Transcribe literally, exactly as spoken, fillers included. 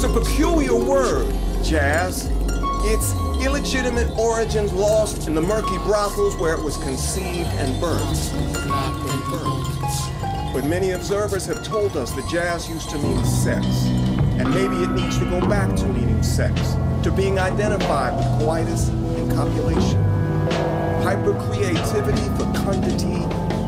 is a peculiar word, jazz. Its illegitimate origins lost in the murky brothels where it was conceived and birthed. But many observers have told us that jazz used to mean sex, and maybe it needs to go back to meaning sex, to being identified with coitus and copulation. Hypercreativity, fecundity,